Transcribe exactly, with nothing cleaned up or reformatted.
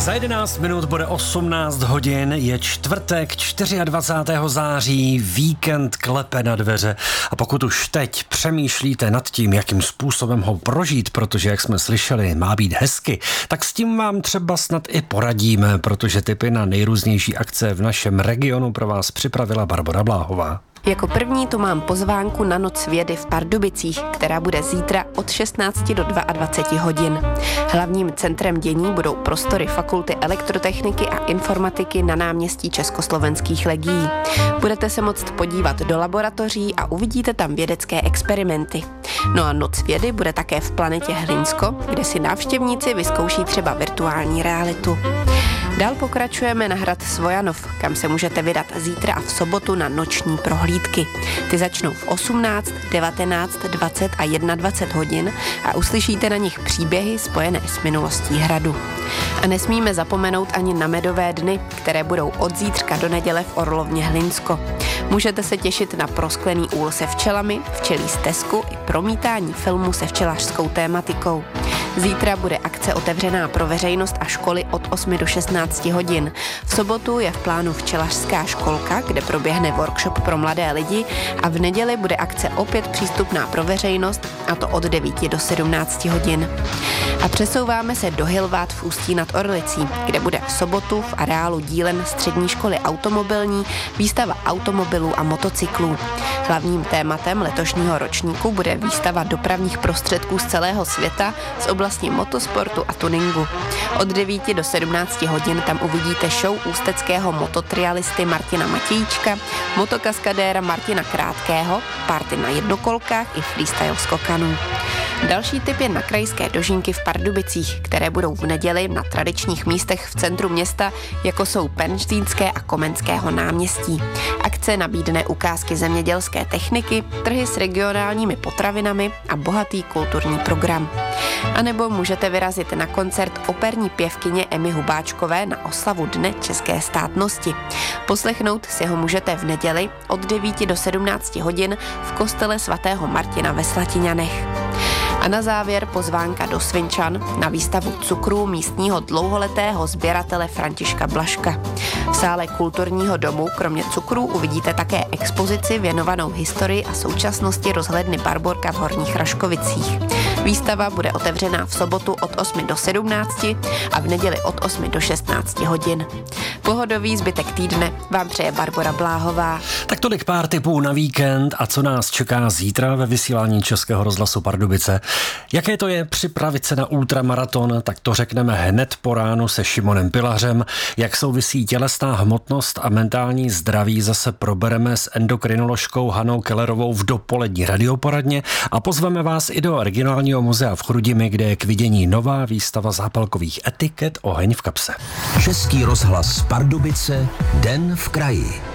Za jedenáct minut bude osmnáct hodin, je čtvrtek dvacátého čtvrtého září, víkend klepe na dveře a pokud už teď přemýšlíte nad tím, jakým způsobem ho prožít, protože jak jsme slyšeli, má být hezky, tak s tím vám třeba snad i poradíme, protože tipy na nejrůznější akce v našem regionu pro vás připravila Barbora Bláhová. Jako první tu mám pozvánku na Noc vědy v Pardubicích, která bude zítra od šestnácti do dvaceti dvou hodin. Hlavním centrem dění budou prostory Fakulty elektrotechniky a informatiky na náměstí Československých legií. Budete se moct podívat do laboratoří a uvidíte tam vědecké experimenty. No a Noc vědy bude také v Planetě Hlinsko, kde si návštěvníci vyzkouší třeba virtuální realitu. Dál pokračujeme na hrad Svojanov, kam se můžete vydat zítra a v sobotu na noční prohlídky. Ty začnou v osmnáct, devatenáct, dvacet a dvacet jedna hodin a uslyšíte na nich příběhy spojené s minulostí hradu. A nesmíme zapomenout ani na Medové dny, které budou od zítřka do neděle v Orlovně Hlinsko. Můžete se těšit na prosklený úl se včelami, včelí stezku i promítání filmu se včelařskou tématikou. Zítra bude akce otevřená pro veřejnost a školy od osmi do šestnácti hodin. V sobotu je v plánu včelařská školka, kde proběhne workshop pro mladé lidi a v neděli bude akce opět přístupná pro veřejnost, a to od devíti do sedmnácti hodin. A přesouváme se do Hilvát v Ústí nad Orlicí, kde bude v sobotu v areálu dílen Střední školy automobilní výstava automobilů a motocyklů. Hlavním tématem letošního ročníku bude výstava dopravních prostředků z celého světa z oblasti motosportu a tuningu. Od devíti do sedmnácti hodin tam uvidíte show ústeckého mototrialisty Martina Matějíčka, motokaskadéra Martina Krátkého, party na jednokolkách i freestyle skokanů. Další tip je na krajské dožínky v Pardubicích, které budou v neděli na tradičních místech v centru města, jako jsou Pernštínské a Komenského náměstí. Akce nabídne ukázky zemědělské techniky, trhy s regionálními potravinami a bohatý kulturní program. A nebo můžete vyrazit na koncert operní pěvkyně Emy Hubáčkové na oslavu Dne české státnosti. Poslechnout si ho můžete v neděli od devíti do sedmnácti hodin v kostele svatého Martina ve Slatiňanech. A na závěr pozvánka do Svinčan na výstavu cukrů místního dlouholetého sběratele Františka Blažka. V sále kulturního domu kromě cukrů uvidíte také expozici věnovanou historii a současnosti rozhledny Barborka v Horních Raškovicích. Výstava bude otevřená v sobotu od osmi do sedmnácti a v neděli od osmi do šestnácti hodin. Pohodový zbytek týdne vám přeje Barbora Bláhová. Tak tolik pár tipů na víkend a co nás čeká zítra ve vysílání Českého rozhlasu Pardubice. Jaké to je připravit se na ultramaraton, tak to řekneme hned po ránu se Šimonem Pilařem. Jak souvisí tělesná hmotnost a mentální zdraví, zase probereme s endokrinoložkou Hanou Kellerovou v dopolední radioporadně a pozveme vás i do regionálního muzea v Chrudimi, kde je k vidění nová výstava zápalkových etiket Oheň v kapse. Český rozhlas Pardubice, Den v kraji.